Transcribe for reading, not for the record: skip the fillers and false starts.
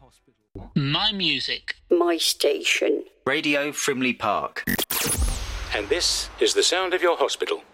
My music. My station. Radio Frimley Park. And this is the sound of your hospital.